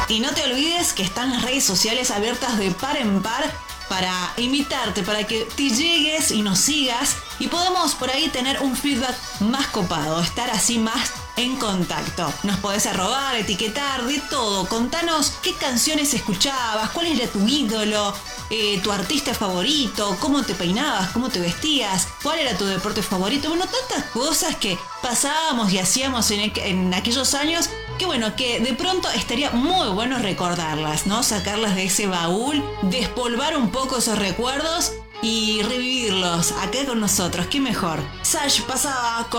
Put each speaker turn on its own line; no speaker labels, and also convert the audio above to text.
Y no te olvides que están las redes sociales abiertas de par en par para invitarte, para que te llegues y nos sigas y podamos por ahí tener un feedback más copado, estar así más en contacto. Nos podés arrobar, etiquetar, de todo. Contanos qué canciones escuchabas, cuál era tu ídolo, tu artista favorito, cómo te peinabas, cómo te vestías, cuál era tu deporte favorito. Bueno, tantas cosas que pasábamos y hacíamos en aquellos años que bueno, que de pronto estaría muy bueno recordarlas, ¿no? Sacarlas de ese baúl, despolvar un poco esos recuerdos y revivirlos acá con nosotros. Qué mejor. Sash pasaba con